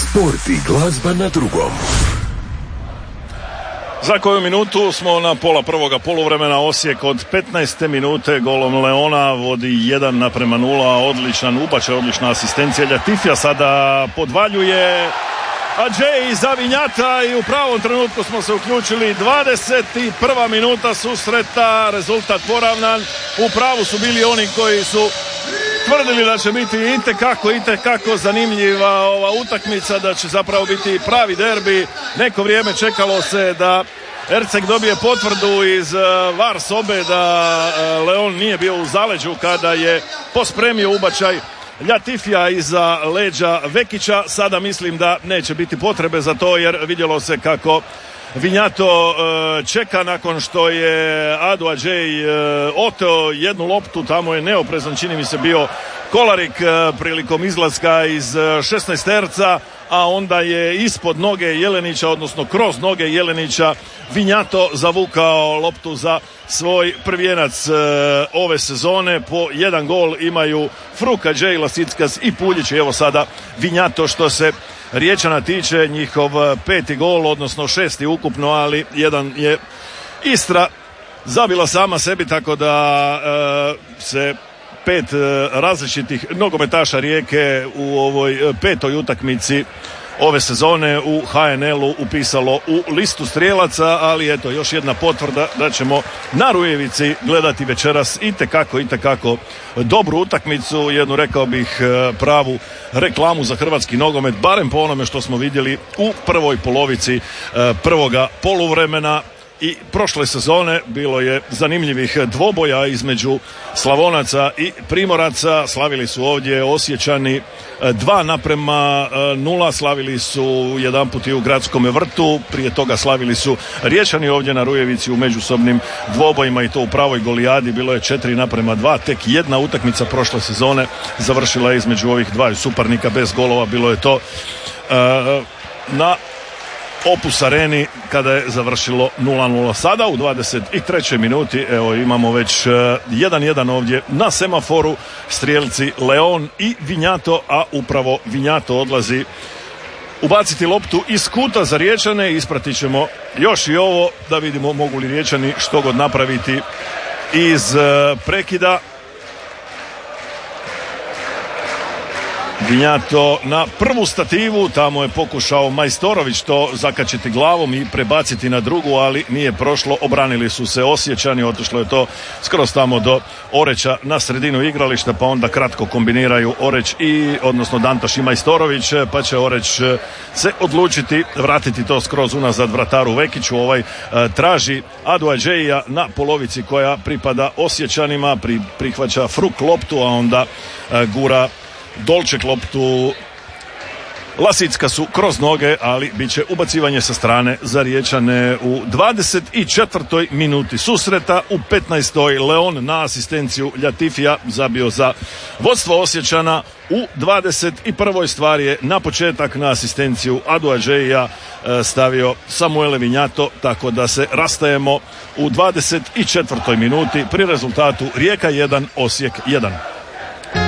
Sport i glazba na drugom. Za koju minutu smo na pola prvoga poluvremena. Osijek od 15. minute golom Leona vodi 1:0. Odličan ubačaj, odlična asistencija Ljatifija. Sada podvaljuje Adžej za Vinjata i u pravom trenutku smo se uključili. 21. minuta susreta, rezultat poravnan. U pravu su bili oni koji su tvrdili da će biti itekako zanimljiva ova utakmica, da će zapravo biti pravi derbi. Neko vrijeme čekalo se da Erceg dobije potvrdu iz VAR sobe da Leon nije bio u zaleđu kada je pospremio ubačaj Ljatifija iza leđa Vekića. Sada mislim da neće biti potrebe za to, jer vidjelo se kako Vinjato čeka nakon što je Adu Adžej oteo jednu loptu. Tamo je neoprezan, čini mi se, bio Kolarik prilikom izlaska iz 16 terca, a onda je ispod noge Jelenića, odnosno kroz noge Jelenića, Vinjato zavukao loptu za svoj prvijenac ove sezone. Po jedan gol imaju Fruk, Adžej, Lasickas i Puljić. I evo sada Vinjato, što se Riječana tiče, njihov 5. gol, odnosno 6. ukupno, ali jedan je Istra zabila sama sebi, tako da se 5 različitih nogometaša Rijeke u ovoj 5. utakmici ove sezone u HNL-u upisalo u listu strijelaca. Ali eto, još jedna potvrda da ćemo na Rujevici gledati večeras itekako dobru utakmicu, jednu, rekao bih, pravu reklamu za hrvatski nogomet, barem po onome što smo vidjeli u prvoj polovici prvoga poluvremena. I prošle sezone bilo je zanimljivih dvoboja između Slavonaca i Primoraca. Slavili su ovdje Osječani 2:0, slavili su jedanput i u Gradskome vrtu, prije toga slavili su Riječani ovdje na Rujevici u međusobnim dvobojima, i to u pravoj golijadi. Bilo je 4:2, tek jedna utakmica prošle sezone završila je između ovih dvaju suparnika bez golova. Bilo je to na Opus Areni kada je završilo 0:0. Sada u 23. minuti evo imamo već 1:1 ovdje na semaforu, strijelci Leon i Vinjato, a upravo Vinjato odlazi ubaciti loptu iz kuta za Riječane. Ispratit ćemo još i ovo da vidimo mogu li Riječani što god napraviti iz prekida. Vinjato na prvu stativu, tamo je pokušao Majstorović to zakačiti glavom i prebaciti na drugu, ali nije prošlo. Obranili su se Osječani, otišlo je to skroz tamo do Oreća na sredinu igrališta, pa onda kratko kombiniraju Oreć odnosno Dantoš i Majstorović, pa će Oreć se odlučiti vratiti to skroz unazad vrataru Vekiću. Ovaj traži Adu Adžeja na polovici koja pripada Osječanima, prihvaća Fruk loptu, a onda gura Dolček loptu Lasicka su kroz noge, ali bit će ubacivanje sa strane za Riječane u 24. minuti susreta. U 15. Leon na asistenciju Ljatifija zabio za vodstvo Osječana. U 21. stvar je na početak na asistenciju Adu Adžeja stavio Samuele Vinjato, tako da se rastajemo u 24. minuti pri rezultatu Rijeka 1, Osijek 1.